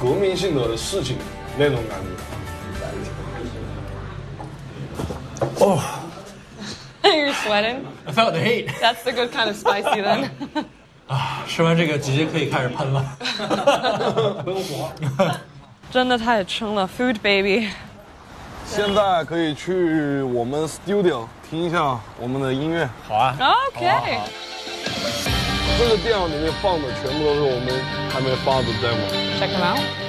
革命性的事情那种感觉。哦。 You're sweating? I felt the heat. That's the good kind of spicy then. 啊，吃完这个直接可以开始喷了。 喷火。 真的太撑了 ，Food baby。 现在可以去我们 studio 听一下我们的音乐。 好啊。 OK。 这个电脑里面放的全部都是我们还没发的 demo。 Check them out.